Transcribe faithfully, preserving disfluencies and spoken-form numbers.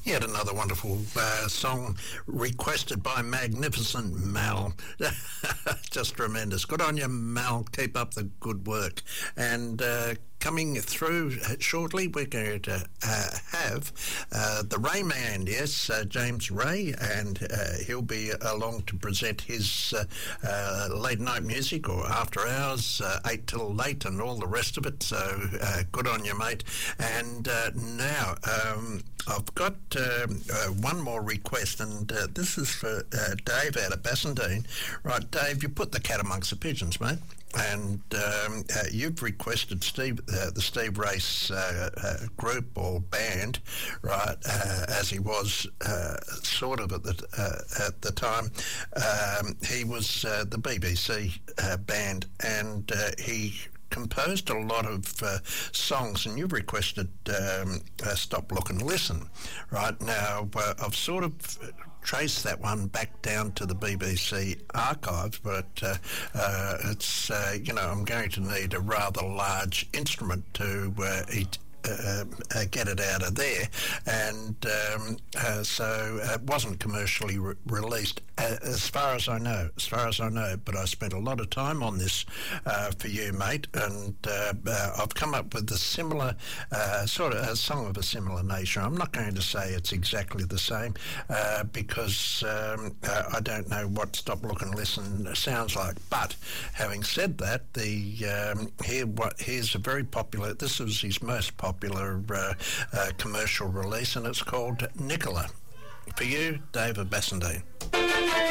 Yet another wonderful uh, song requested by Magnificent Mal. Just tremendous. Good on you, Mal. Keep up the good work. And uh, coming through shortly, we're going to uh, have uh, the Ray Man, yes, uh, James Ray, and uh, he'll be along to present his uh, uh, late night music or after hours, uh, eight till late, and all the rest of it. So uh, good on you, mate. And uh, now um, I've got um, uh, one more request, and uh, this is for uh, Dave out of Bassendean. Right, Dave, you put the cat amongst the pigeons, mate. And um, uh, you've requested Steve, uh, the Steve Race uh, uh, group or band, right? Uh, as he was uh, sort of at the uh, at the time, um, he was uh, the B B C uh, band, and uh, he composed a lot of uh, songs, and you've requested um, uh, Stop, Look and Listen. Right now, uh, I've sort of traced that one back down to the B B C archives, but uh, uh, it's, uh, you know, I'm going to need a rather large instrument to uh, eat Uh, uh, get it out of there, and um, uh, so it wasn't commercially re- released uh, as far as I know as far as I know but I spent a lot of time on this uh, for you, mate, and uh, uh, I've come up with a similar uh, sort of a song of a similar nature. I'm not going to say it's exactly the same uh, because um, uh, I don't know what Stop, Look and Listen sounds like, but having said that, the um, here what here's a very popular, this was his most popular popular uh, uh, commercial release, and it's called Nicola. For you, Dave of Bassendean.